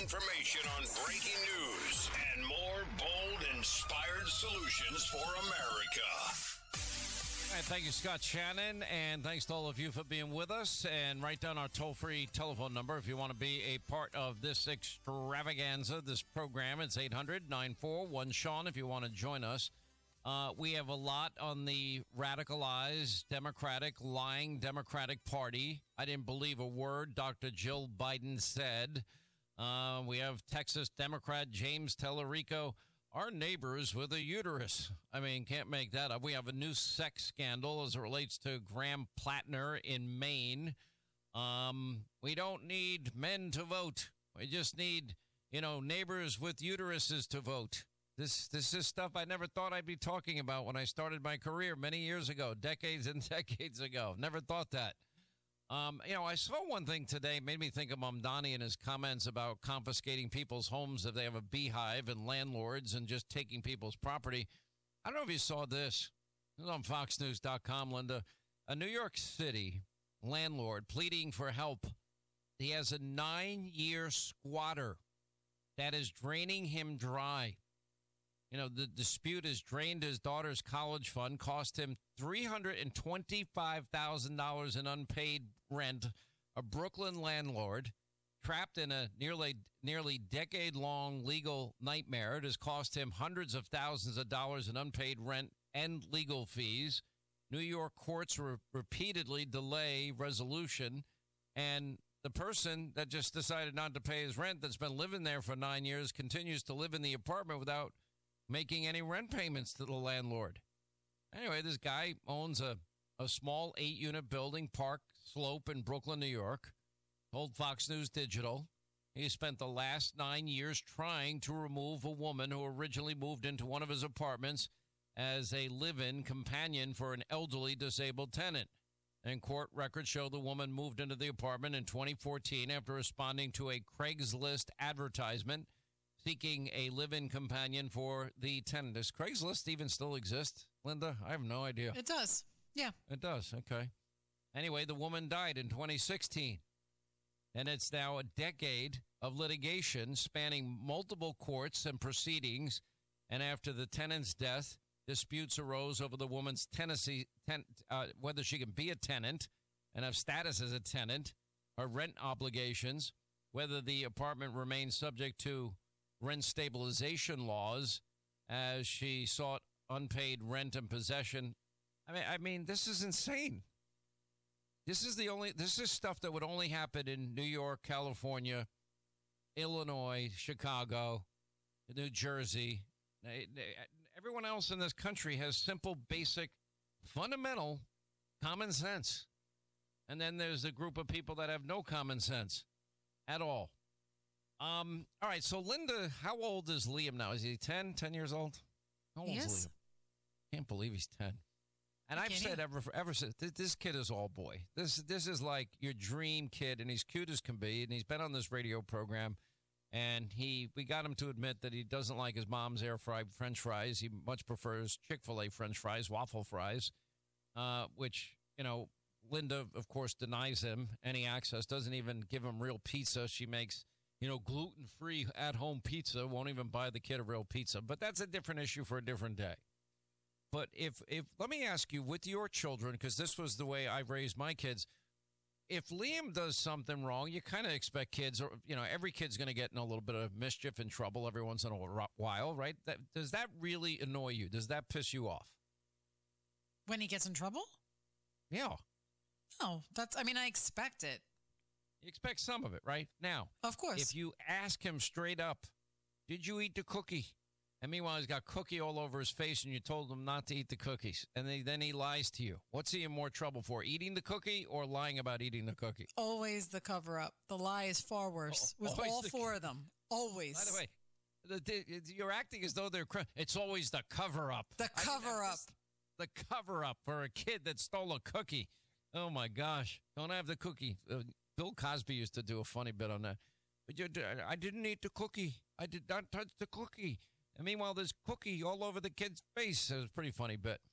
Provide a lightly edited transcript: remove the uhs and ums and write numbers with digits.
information on breaking news and more bold, inspired solutions for America. All right, thank you, Scott Shannon, and thanks to all of you for being with us. And write down our toll-free telephone number if you want to be a part of this extravaganza, this program. It's 800-941-SEAN if you want to join us. We have a lot on the radicalized, Democratic, lying Democratic Party. I didn't believe a word Dr. Jill Biden said. We have Texas Democrat James Tellerico. Our neighbors with a uterus. I mean, can't make that up. We have a new sex scandal as it relates to Graham Plattner in Maine. We don't need men to vote. We just need, neighbors with uteruses to vote. This is stuff I never thought I'd be talking about when I started my career many years ago, decades and decades ago. Never thought that. I saw one thing today, made me think of Mamdani and his comments about confiscating people's homes if they have a beehive and landlords and just taking people's property. I don't know if you saw this. It was on FoxNews.com, Linda. A New York City landlord pleading for help. He has a 9-year squatter that is draining him dry. The dispute has drained his daughter's college fund, cost him $325,000 in unpaid rent. A Brooklyn landlord trapped in a nearly decade-long legal nightmare. It has cost him hundreds of thousands of dollars in unpaid rent and legal fees. New York courts repeatedly delay resolution, and the person that just decided not to pay his rent, that's been living there for 9 years, continues to live in the apartment without making any rent payments to the landlord. Anyway, this guy owns a small 8-unit building, Park Slope in Brooklyn, New York. Told Fox News Digital he spent the last 9 years trying to remove a woman who originally moved into one of his apartments as a live-in companion for an elderly disabled tenant. And court records show the woman moved into the apartment in 2014 after responding to a Craigslist advertisement seeking a live-in companion for the tenant. Does Craigslist even still exist, Linda? I have no idea. It does. Yeah. It does. Okay. Anyway, the woman died in 2016. And it's now a decade of litigation spanning multiple courts and proceedings. And after the tenant's death, disputes arose over the woman's whether she can be a tenant and have status as a tenant, her rent obligations, whether the apartment remains subject to rent stabilization laws as she sought unpaid rent and possession. I mean, this is insane. This is stuff that would only happen in New York, California, Illinois, Chicago, New Jersey. Everyone else in this country has simple, basic, fundamental common sense. And then there's a group of people that have no common sense at all. All right, so Linda, how old is Liam now? Is he 10 years old? How old is Liam? Can't believe he's 10. And I've said ever since, this kid is all boy. This is like your dream kid, and he's cute as can be, and he's been on this radio program, and we got him to admit that he doesn't like his mom's air-fried French fries. He much prefers Chick-fil-A French fries, waffle fries, which, Linda, of course, denies him any access, doesn't even give him real pizza. She makes gluten-free at-home pizza, won't even buy the kid a real pizza. But that's a different issue for a different day. But if let me ask you, with your children, because this was the way I've raised my kids, if Liam does something wrong, you kind of expect kids, or every kid's going to get in a little bit of mischief and trouble every once in a while, right? Does that really annoy you? Does that piss you off? When he gets in trouble? Yeah. No, I expect it. You expect some of it, right? Now, of course. If you ask him straight up, did you eat the cookie? And meanwhile, he's got cookie all over his face, and you told him not to eat the cookies. And then he lies to you. What's he in more trouble for, eating the cookie or lying about eating the cookie? Always the cover-up. The lie is far worse with all four of them. Always. By the way, you're acting as though it's always the cover-up. The cover-up. The cover-up for a kid that stole a cookie. Oh, my gosh. Don't have the cookie. Bill Cosby used to do a funny bit on that. But I didn't eat the cookie. I did not touch the cookie. And meanwhile, there's cookie all over the kid's face. It was a pretty funny bit.